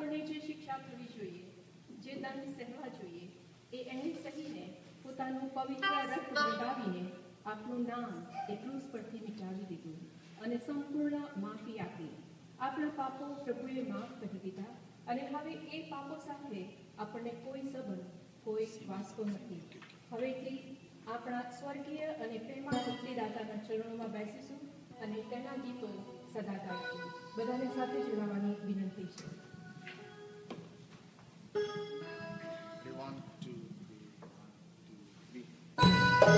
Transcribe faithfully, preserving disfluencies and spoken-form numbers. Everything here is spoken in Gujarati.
આપણને જે શિક્ષા થવી જોઈએ, જે દંડ સહેવા જોઈએ, એ એણે સહીને પોતાનું પવિત્ર રક્ત વહેરાવીને આપણું નામ એ ક્રૂસ પરથી મિટાવી દીધું અને સંપૂર્ણ માફી આપી. આપણા પાપો પ્રભુએ માફ કરી દીધા અને હવે એ પાપો સાથે આપણને કોઈ સંબંધ, કોઈ વાસ્તો નથી. હવેથી આપણા સ્વર્ગીય અને પ્રેમા મુક્તિદાતાના ચરણોમાં બેસીશું અને તેના ગીતો સદા ગાઈશું. બધાને સાથે જોડાવાની વિનંતી છે.